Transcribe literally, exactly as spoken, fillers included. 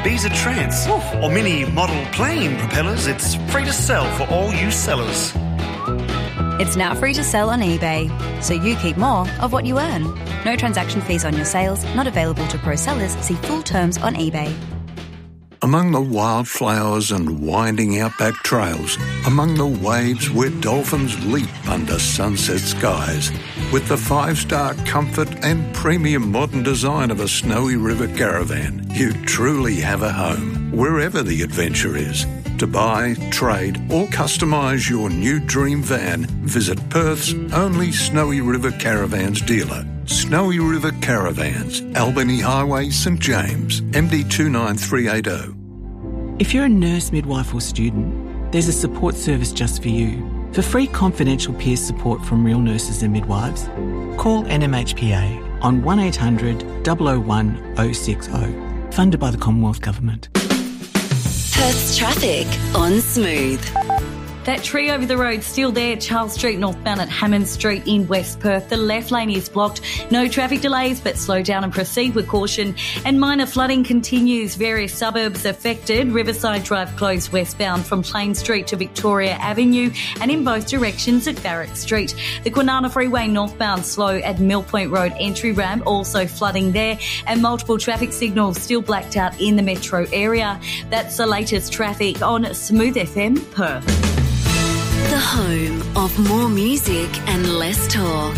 Ibiza Trance, or mini model plane propellers, it's free to sell for all you sellers. It's now free to sell on eBay, so you keep more of what you earn. No transaction fees on your sales, not available to pro sellers. See full terms on eBay. Among the wildflowers and winding outback trails, among the waves where dolphins leap under sunset skies, with the five-star comfort and premium modern design of a Snowy River Caravan, you truly have a home, wherever the adventure is. To buy, trade or customise your new dream van, visit Perth's only Snowy River Caravans dealer. Snowy River Caravans, Albany Highway, St James, M D two nine three eight zero. If you're a nurse, midwife or student, there's a support service just for you. For free confidential peer support from real nurses and midwives, call N M H P A on one eight hundred, zero zero one, zero six zero. Funded by the Commonwealth Government. Perth's traffic on Smooth. That tree over the road still there, Charles Street northbound at Hammond Street in West Perth. The left lane is blocked. No traffic delays, but slow down and proceed with caution. And minor flooding continues. Various suburbs affected. Riverside Drive closed westbound from Plain Street to Victoria Avenue and in both directions at Barrett Street. The Kwinana Freeway northbound slow at Mill Point Road entry ramp, also flooding there. And multiple traffic signals still blacked out in the metro area. That's the latest traffic on Smooth F M Perth. The home of more music and less talk.